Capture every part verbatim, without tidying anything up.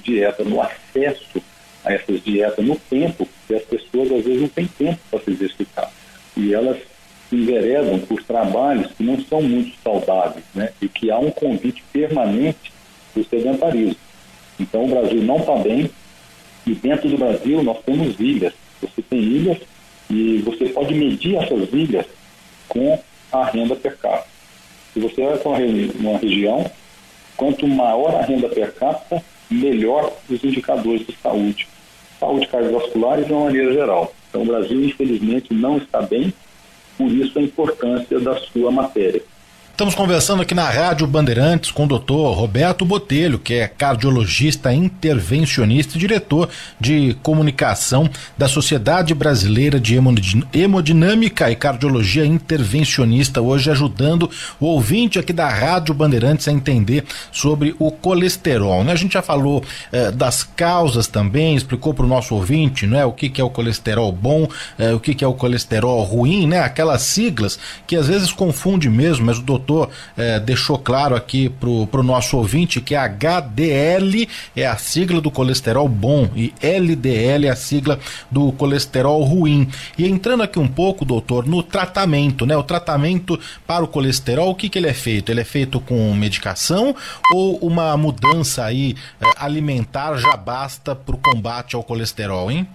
dieta, no acesso a essas dietas, no tempo, porque as pessoas às vezes não têm tempo para se exercitar. E elas se enveredam por trabalhos que não são muito saudáveis, né? E que há um convite permanente do sedentarismo. Então o Brasil não está bem, e dentro do Brasil nós temos ilhas. Você tem ilhas e você pode medir essas ilhas com a renda per capita. Se você vai para uma região, quanto maior a renda per capita, melhor os indicadores de saúde. Saúde cardiovascular e de uma maneira geral. Então o Brasil, infelizmente, não está bem, por isso a importância da sua matéria. Estamos conversando aqui na Rádio Bandeirantes com o doutor Roberto Botelho, que é cardiologista intervencionista e diretor de comunicação da Sociedade Brasileira de Hemodinâmica e Cardiologia Intervencionista, hoje ajudando o ouvinte aqui da Rádio Bandeirantes a entender sobre o colesterol, né? A gente já falou eh, das causas também, explicou para o nosso ouvinte, né, o que, que é o colesterol bom, eh, o que, que é o colesterol ruim, né? Aquelas siglas que às vezes confunde mesmo, mas o doutor doutor eh, deixou claro aqui pro, pro nosso ouvinte que a H D L é a sigla do colesterol bom e L D L é a sigla do colesterol ruim. E entrando aqui um pouco, doutor, no tratamento, né? O tratamento para o colesterol, o que que ele é feito? Ele é feito com medicação ou uma mudança aí eh, alimentar já basta para o combate ao colesterol, hein?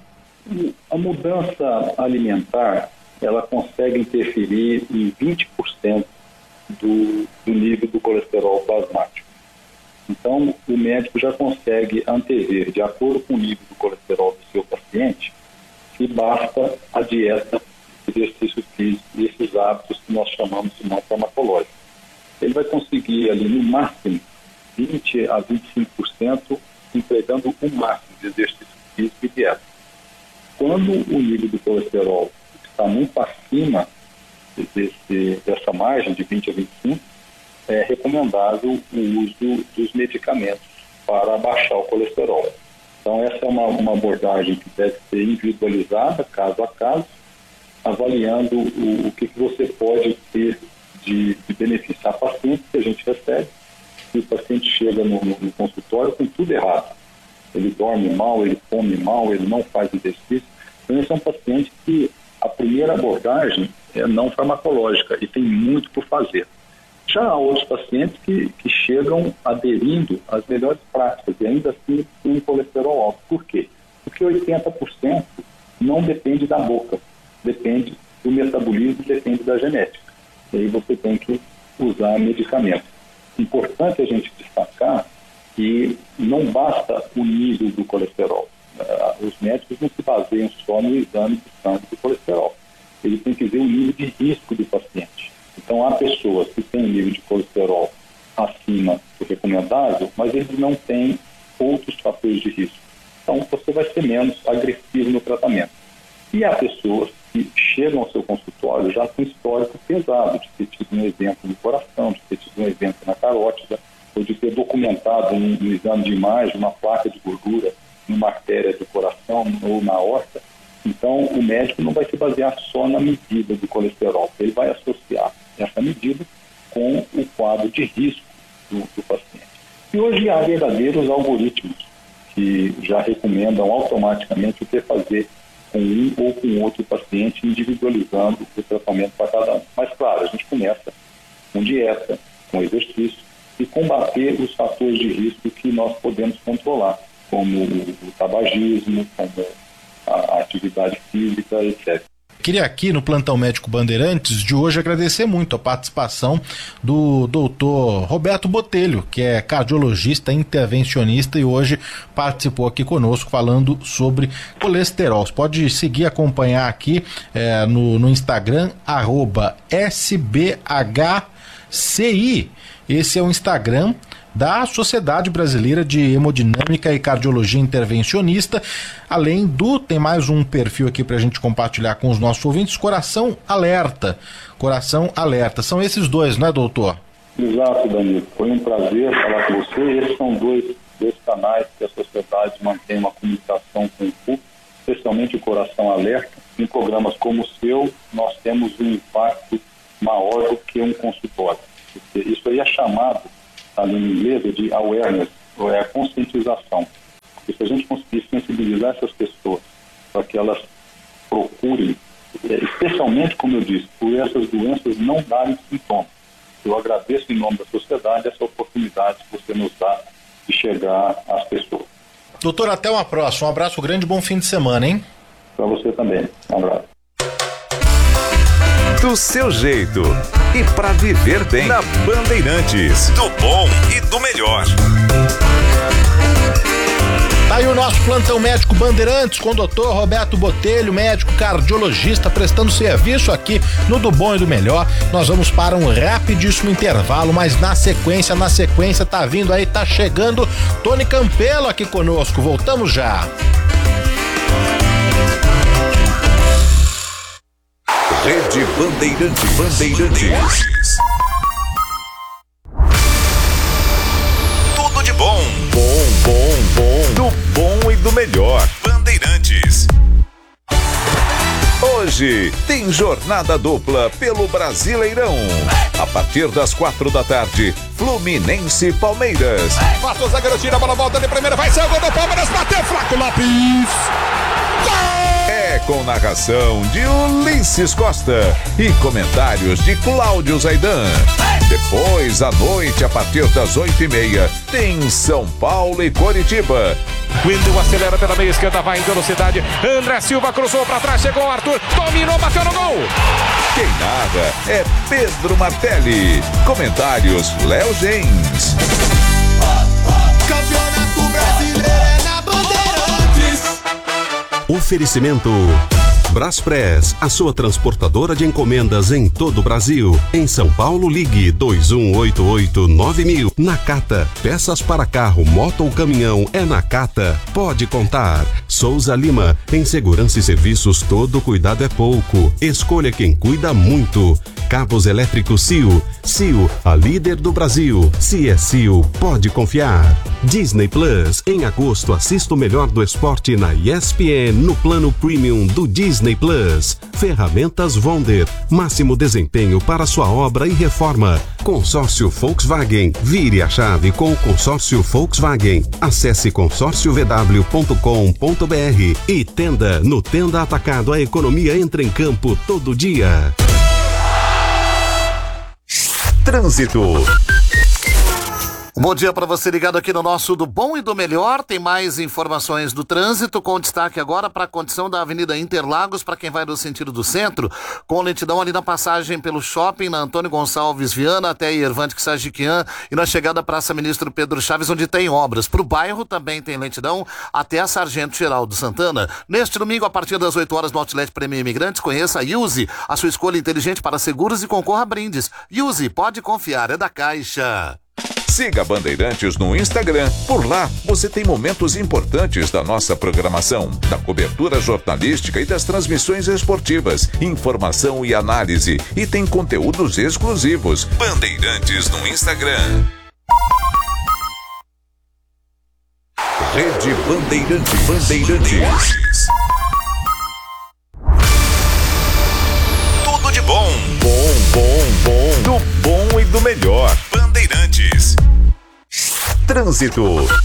A mudança alimentar, ela consegue interferir em vinte por cento Do, do nível do colesterol plasmático. Então, o médico já consegue antever, de acordo com o nível do colesterol do seu paciente, se basta a dieta, exercício físico e esses hábitos que nós chamamos de não farmacológicos. Ele vai conseguir ali no máximo vinte a vinte e cinco por cento empregando o máximo de exercício físico e dieta. Quando o nível do colesterol está muito acima Desse, dessa margem de vinte a vinte e cinco, é recomendável o uso dos medicamentos para baixar o colesterol. Então, essa é uma, uma abordagem que deve ser individualizada, caso a caso, avaliando o, o que, que você pode ter de, de benefício a paciente que a gente recebe. E o paciente chega no, no, no consultório com tudo errado. Ele dorme mal, ele come mal, ele não faz exercício. Então, esse é um paciente que a primeira abordagem é não farmacológica e tem muito por fazer. Já há outros pacientes que, que chegam aderindo às melhores práticas e ainda assim têm um colesterol alto. Por quê? Porque oitenta por cento não depende da boca, depende do metabolismo, depende da genética. E aí você tem que usar medicamentos. Importante a gente destacar que não basta o nível do colesterol. Os médicos não se baseiam só no exame de sangue do colesterol. Eles têm que ver o nível de risco do paciente. Então, há pessoas que têm um nível de colesterol acima do recomendável, mas eles não têm outros fatores de risco. Então, você vai ser menos agressivo no tratamento. E há pessoas que chegam ao seu consultório já com histórico pesado, de ter tido um evento no coração, de ter tido um evento na carótida, ou de ter documentado no, no exame de imagem uma placa de gordura numa artéria do coração ou na aorta. Então, o médico não vai se basear só na medida do colesterol, ele vai associar essa medida com o quadro de risco do, do paciente. E hoje há verdadeiros algoritmos que já recomendam automaticamente o que fazer com um ou com outro paciente, individualizando o tratamento para cada um. Mas, claro, a gente começa com dieta, com exercício e combater os fatores de risco que nós podemos controlar, como o tabagismo, como a atividade física, etcétera. Queria aqui no Plantão Médico Bandeirantes de hoje agradecer muito a participação do doutor Roberto Botelho, que é cardiologista intervencionista e hoje participou aqui conosco falando sobre colesterol. Você pode seguir, acompanhar aqui é, no, no Instagram, arroba S B H C I. Esse é o Instagram da Sociedade Brasileira de Hemodinâmica e Cardiologia Intervencionista. Além do, tem mais um perfil aqui para a gente compartilhar com os nossos ouvintes, Coração Alerta. Coração Alerta. São esses dois, não é, doutor? Exato, Danilo. Foi um prazer falar com você. Esses são dois, dois canais que a sociedade mantém uma comunicação com o público, especialmente o Coração Alerta. Em programas como o seu, nós temos um impacto maior do que um consultório. Isso aí é chamado, a língua inglesa, de awareness, ou é a conscientização. porque se a gente conseguir sensibilizar essas pessoas para que elas procurem, especialmente, como eu disse, por essas doenças não darem sintomas. Eu agradeço em nome da sociedade essa oportunidade que você nos dá de chegar às pessoas. Doutor, até uma próxima. Um abraço grande e bom fim de semana, hein? Para você também. Um abraço. Do seu jeito e para viver bem. Na Bandeirantes, do bom e do melhor. Tá aí o nosso plantão médico Bandeirantes com o doutor Roberto Botelho, médico cardiologista, prestando serviço aqui no Do Bom e do Melhor. Nós vamos para um rapidíssimo intervalo, mas na sequência, na sequência tá vindo aí, tá chegando Tony Campelo aqui conosco. Voltamos já. Rede Bandeirantes. Bandeirantes. Tudo de bom. Bom, bom, bom. Do bom e do melhor. Bandeirantes. Hoje tem jornada dupla pelo Brasileirão. A partir das quatro da tarde, Fluminense e Palmeiras. Passou o zagueiro, tira a bola, volta de primeira, vai ser o gol do Palmeiras, bateu, Flaco Lopes. É com narração de Ulisses Costa e comentários de Cláudio Zaidan. Depois, à noite, a partir das oito e meia, tem São Paulo e Coritiba. Wendel acelera pela meia esquerda, vai em velocidade. André Silva cruzou pra trás, chegou o Arthur, dominou, bateu no gol. Quem narra é Pedro Martelli. Comentários Léo Gens. Campeonato Brasileiro é na Bandeirantes. Oferecimento Braspress, a sua transportadora de encomendas em todo o Brasil. Em São Paulo, ligue dois um oito oito nove mil. Nakata, peças para carro, moto ou caminhão, é Nakata. Pode contar. Souza Lima, em segurança e serviços, todo cuidado é pouco. Escolha quem cuida muito. Cabos elétricos C I O. C I O, a líder do Brasil. Se é C I O, pode confiar. Disney Plus, em agosto, assista o melhor do esporte na E S P N no plano premium do Disney Plus. Ferramentas Wonder, máximo desempenho para sua obra e reforma. Consórcio Volkswagen, vire a chave com o consórcio Volkswagen. Acesse consórcio v w ponto com ponto b r e Tenda, no Tenda Atacado, a economia entra em campo todo dia. Trânsito. Bom dia para você ligado aqui no nosso Do Bom e do Melhor. Tem mais informações do trânsito, com destaque agora para a condição da Avenida Interlagos, para quem vai no sentido do centro, com lentidão ali na passagem pelo shopping, na Antônio Gonçalves Viana até Iervante Sajiquian e na chegada à Praça Ministro Pedro Chaves, onde tem obras. Para o bairro também tem lentidão até a Sargento Geraldo Santana. Neste domingo, a partir das oito horas, no Outlet Prêmio Imigrantes, conheça a Yuzi, a sua escolha inteligente para seguros, e concorra a brindes. Yuzi, pode confiar, é da Caixa. Siga Bandeirantes no Instagram. Por lá, você tem momentos importantes da nossa programação, da cobertura jornalística e das transmissões esportivas, informação e análise. E tem conteúdos exclusivos. Bandeirantes no Instagram. Rede Bandeirantes. Bandeirantes. Tudo de bom. Bom, bom, bom. Do bom e do melhor. Bandeirantes. Trânsito.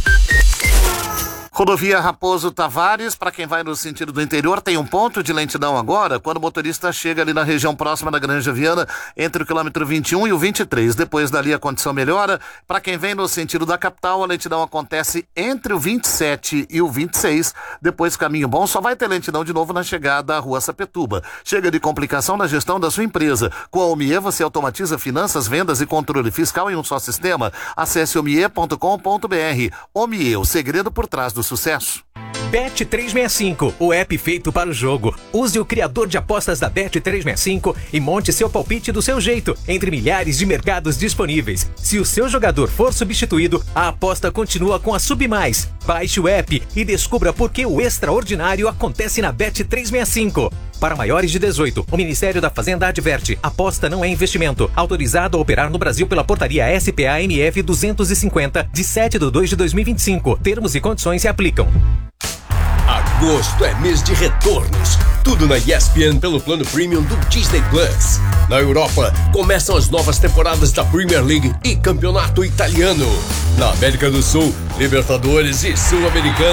Rodovia Raposo Tavares, para quem vai no sentido do interior, tem um ponto de lentidão agora, quando o motorista chega ali na região próxima da Granja Viana, entre o quilômetro vinte e um e o vinte e três. Depois dali a condição melhora. Para quem vem no sentido da capital, a lentidão acontece entre o vinte e sete e o vinte e seis. Depois, caminho bom, só vai ter lentidão de novo na chegada à Rua Sapetuba. Chega de complicação na gestão da sua empresa. Com a Omie, você automatiza finanças, vendas e controle fiscal em um só sistema. Acesse omie ponto com ponto b r. Omie, o segredo por trás do sucesso. Bet trezentos e sessenta e cinco, o app feito para o jogo. Use o criador de apostas da Bet trezentos e sessenta e cinco e monte seu palpite do seu jeito, entre milhares de mercados disponíveis. Se o seu jogador for substituído, a aposta continua com a Submais. Baixe o app e descubra por que o extraordinário acontece na Bet trezentos e sessenta e cinco. Para maiores de dezoito, o Ministério da Fazenda adverte: aposta não é investimento. Autorizado a operar no Brasil pela portaria S P A N F duzentos e cinquenta, de sete de dois de dois mil e vinte e cinco. Termos e condições se aplicam. Agosto é mês de retornos. Tudo na E S P N pelo plano premium do Disney Plus. Na Europa, começam as novas temporadas da Premier League e Campeonato Italiano. Na América do Sul, Libertadores e Sul-Americano.